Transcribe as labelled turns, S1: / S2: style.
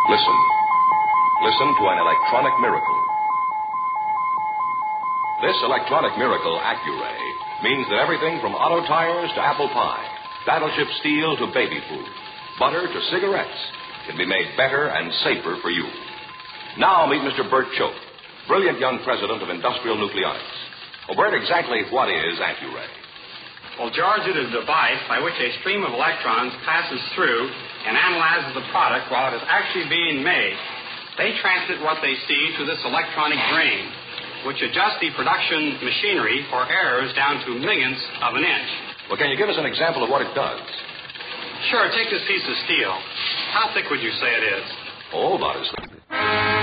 S1: Listen. Listen to an electronic miracle. This electronic miracle, Accuray, means that everything from auto tires to apple pie, battleship steel to baby food, butter to cigarettes, can be made better and safer for you. Now meet Mr. Bert Choate, brilliant young president of Industrial Nucleonics. Well, Bert, exactly what is Accuray?
S2: Well, George, it is a device by which a stream of electrons passes through and analyzes the product while it is actually being made. They transmit what they see to this electronic brain, which adjusts the production machinery for errors down to millionths of an inch.
S1: Well, can you give us an example of what it does?
S2: Sure, take this piece of steel. How thick would you say it is?
S1: Oh, about as thick.